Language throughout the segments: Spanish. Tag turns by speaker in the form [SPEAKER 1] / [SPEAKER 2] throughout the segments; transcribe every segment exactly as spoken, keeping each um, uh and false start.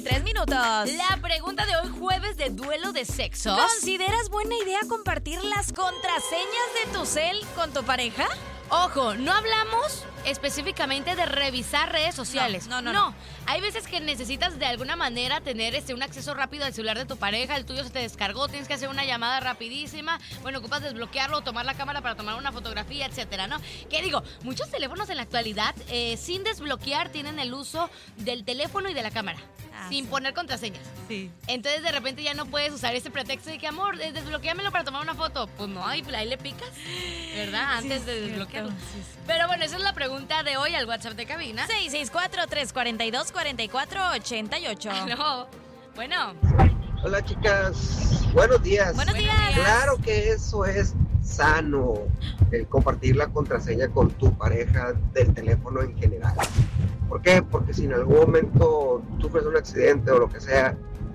[SPEAKER 1] tres minutos.
[SPEAKER 2] La pregunta de hoy, jueves de duelo de sexos.
[SPEAKER 1] ¿Consideras buena idea compartir las contraseñas de tu cel con tu pareja?
[SPEAKER 2] Ojo, no hablamos específicamente de revisar redes sociales.
[SPEAKER 1] No, no, no.
[SPEAKER 2] no. Hay veces que necesitas de alguna manera tener este un acceso rápido al celular de tu pareja, el tuyo se te descargó, tienes que hacer una llamada rapidísima, bueno, ocupas desbloquearlo, tomar la cámara para tomar una fotografía, etcétera, ¿no? Que digo, muchos teléfonos en la actualidad eh, sin desbloquear tienen el uso del teléfono y de la cámara. Ah, sin sí. poner contraseñas.
[SPEAKER 1] Sí.
[SPEAKER 2] Entonces de repente ya no puedes usar ese pretexto de que, amor, desbloquéamelo para tomar una foto. Pues no, ahí, ahí le picas, ¿verdad? Antes
[SPEAKER 1] sí,
[SPEAKER 2] de desbloquearlo.
[SPEAKER 1] Sí, sí.
[SPEAKER 2] Pero bueno, esa es la pregunta de hoy al WhatsApp de cabina.
[SPEAKER 1] seis seis cuatro, tres cuatro dos, cuatro cuatro ocho ocho.
[SPEAKER 2] No. Bueno.
[SPEAKER 3] Hola, chicas. Buenos días.
[SPEAKER 1] Buenos días.
[SPEAKER 3] Claro que eso es sano, el compartir la contraseña con tu pareja del teléfono en general. ¿Por qué? Porque si en algún momento sufres un accidente o lo que sea,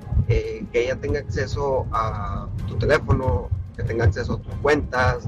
[SPEAKER 3] eh, que ella tenga acceso a tu teléfono, que tenga acceso a tus cuentas,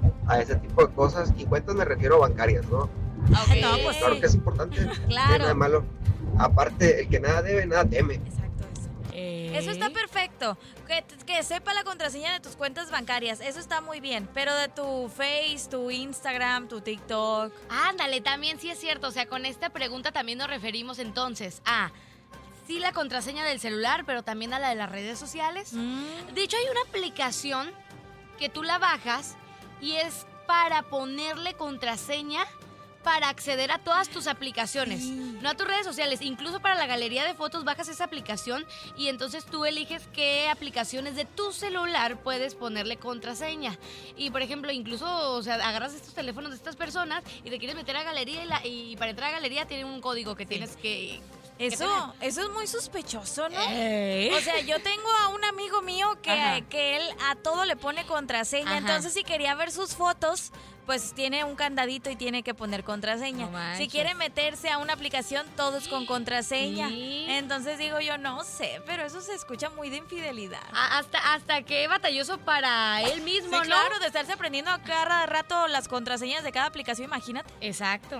[SPEAKER 3] a ese tipo de cosas. Y cuentas me refiero a bancarias, ¿no?
[SPEAKER 2] Okay.
[SPEAKER 3] No, pues claro que es importante.
[SPEAKER 1] Claro.
[SPEAKER 3] No hay nada de malo. Aparte, el que nada debe, nada teme.
[SPEAKER 1] Exacto, eso.
[SPEAKER 2] Eh.
[SPEAKER 1] Eso está perfecto. Que, que sepa la contraseña de tus cuentas bancarias. Eso está muy bien. Pero de tu Face, tu Instagram, tu TikTok.
[SPEAKER 2] Ándale, también sí es cierto. O sea, con esta pregunta también nos referimos entonces a sí la contraseña del celular, pero también a la de las redes sociales.
[SPEAKER 1] Mm.
[SPEAKER 2] De hecho, hay una aplicación que tú la bajas y es para ponerle contraseña para acceder a todas tus aplicaciones,
[SPEAKER 1] Sí.
[SPEAKER 2] no a tus redes sociales, incluso para la galería de fotos bajas esa aplicación y entonces tú eliges qué aplicaciones de tu celular puedes ponerle contraseña. Y por ejemplo, incluso, o sea, agarras estos teléfonos de estas personas y te quieres meter a galería y, la, y para entrar a galería tiene un código que sí. tienes que...
[SPEAKER 1] Eso, eso es muy sospechoso, ¿no?
[SPEAKER 2] ¿Eh?
[SPEAKER 1] O sea, yo tengo a un amigo mío que, que él a todo le pone contraseña.
[SPEAKER 2] Ajá.
[SPEAKER 1] Entonces, si quería ver sus fotos, pues tiene un candadito y tiene que poner contraseña.
[SPEAKER 2] No
[SPEAKER 1] si quiere meterse a una aplicación, todos con contraseña.
[SPEAKER 2] Sí.
[SPEAKER 1] Entonces digo yo, no sé, pero eso se escucha muy de infidelidad.
[SPEAKER 2] A- hasta, hasta que batalloso para él mismo,
[SPEAKER 1] Sí,
[SPEAKER 2] ¿no?
[SPEAKER 1] claro, de estarse aprendiendo a cada rato las contraseñas de cada aplicación, imagínate.
[SPEAKER 2] Exacto.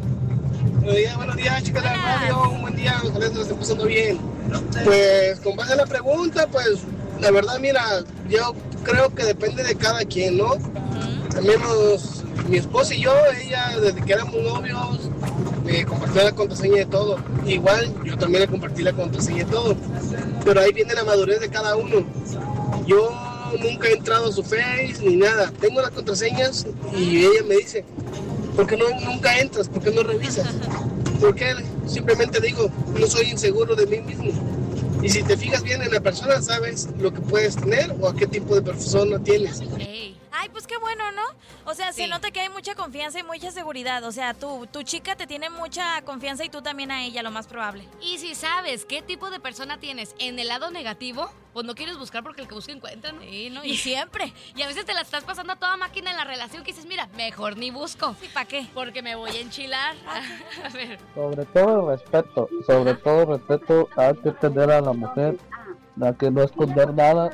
[SPEAKER 4] Buenos días, buenos días, chicas de la
[SPEAKER 1] Buenas.
[SPEAKER 4] radio. Un buen día, ojalá se lo estén pasando bien. Pues, con base a la pregunta, pues, la verdad, mira, yo creo que depende de cada quien, ¿no? También los, mi esposa y yo, ella, desde que éramos novios, me compartió la contraseña de todo. Igual, yo también le compartí la contraseña de todo. Pero ahí viene la madurez de cada uno. Yo nunca he entrado a su Face ni nada. Tengo las contraseñas y ella me dice, ¿por qué no, nunca entras? ¿Por qué no revisas? Porque simplemente digo, no soy inseguro de mí mismo. Y si te fijas bien en la persona, sabes lo que puedes tener o a qué tipo de persona tienes.
[SPEAKER 2] Ey.
[SPEAKER 1] Ay, pues qué bueno, ¿no? O sea, se
[SPEAKER 2] Sí.
[SPEAKER 1] nota que hay mucha confianza y mucha seguridad. O sea, tu, tu chica te tiene mucha confianza y tú también a ella, lo más probable.
[SPEAKER 2] Y si sabes qué tipo de persona tienes en el lado negativo, pues no quieres buscar porque el que busca encuentra, ¿no?
[SPEAKER 1] Sí, ¿no? Y siempre.
[SPEAKER 2] Y a veces te la estás pasando a toda máquina en la relación que dices, mira, mejor ni busco.
[SPEAKER 1] ¿Y para qué?
[SPEAKER 2] Porque me voy a enchilar. A ver.
[SPEAKER 5] Sobre todo respeto, sobre todo respeto, hay que tener a la mujer, hay que no esconder nada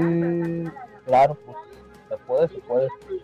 [SPEAKER 5] y claro, pues se puede, se puede.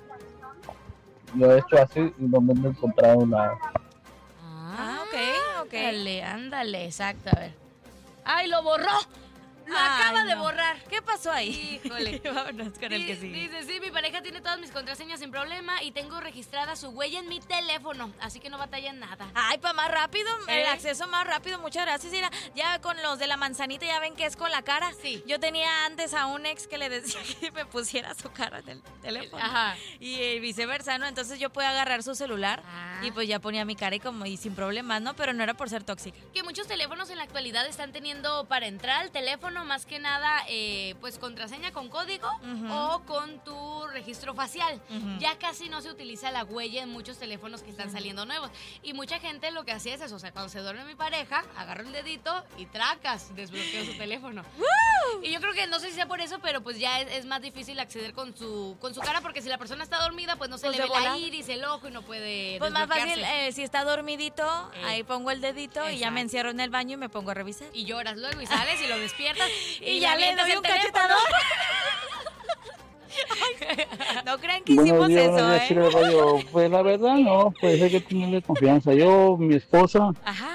[SPEAKER 5] Yo he hecho así y no me he encontrado nada.
[SPEAKER 1] Ah, ok, ok.
[SPEAKER 2] Ándale, ándale, exacto, a ver. ¡Ay, lo borró! Lo
[SPEAKER 1] Ay,
[SPEAKER 2] acaba de
[SPEAKER 1] no.
[SPEAKER 2] borrar.
[SPEAKER 1] ¿Qué pasó ahí?
[SPEAKER 2] Híjole.
[SPEAKER 1] Vámonos con el que sí.
[SPEAKER 2] Dice, sí, mi pareja tiene todas mis contraseñas sin problema y tengo registrada su huella en mi teléfono, así que no batalla en nada.
[SPEAKER 1] Ay, para más rápido, el
[SPEAKER 2] ¿Eh?
[SPEAKER 1] acceso más rápido, muchas gracias. Mira, ya con los de la manzanita ya ven que es con la cara.
[SPEAKER 2] Sí.
[SPEAKER 1] Yo tenía antes a un ex que le decía que me pusiera su cara en el teléfono.
[SPEAKER 2] Ajá.
[SPEAKER 1] Y eh, viceversa, ¿no? Entonces yo podía agarrar su celular
[SPEAKER 2] Ah.
[SPEAKER 1] y pues ya ponía mi cara y como y sin problemas, ¿no? Pero no era por ser tóxica.
[SPEAKER 2] Que muchos teléfonos en la actualidad están teniendo para entrar al teléfono más que nada eh, pues contraseña con código
[SPEAKER 1] Ujú.
[SPEAKER 2] o con tu registro facial.
[SPEAKER 1] Ujú.
[SPEAKER 2] Ya casi no se utiliza la huella en muchos teléfonos que están saliendo nuevos. Y mucha gente lo que hacía es eso, o sea, cuando se duerme mi pareja, agarro el dedito y tracas, desbloqueo su teléfono. Y yo creo que no sé si sea por eso, pero pues ya es, es más difícil acceder con su con su cara porque si la persona está dormida, pues no se
[SPEAKER 1] Pues
[SPEAKER 2] le
[SPEAKER 1] de
[SPEAKER 2] ve la
[SPEAKER 1] volada.
[SPEAKER 2] iris, el ojo y no puede
[SPEAKER 1] Pues más fácil,
[SPEAKER 2] desbloquearse.
[SPEAKER 1] eh, si está dormidito,
[SPEAKER 2] Eh.
[SPEAKER 1] ahí pongo el dedito y ya
[SPEAKER 2] Exacto.
[SPEAKER 1] me encierro en el baño y me pongo a revisar.
[SPEAKER 2] Y lloras luego y sales y lo despiertas y,
[SPEAKER 1] Y ya le
[SPEAKER 2] avientas
[SPEAKER 1] doy
[SPEAKER 2] el
[SPEAKER 1] un
[SPEAKER 2] teléfono.
[SPEAKER 1] cachetadón. No crean que hicimos
[SPEAKER 5] Buenos días,
[SPEAKER 1] eso,
[SPEAKER 5] buenos días,
[SPEAKER 1] ¿eh?
[SPEAKER 5] Chile Radio. Pues la verdad no, pues hay que tenerle confianza. Yo, mi esposa,
[SPEAKER 1] Ajá.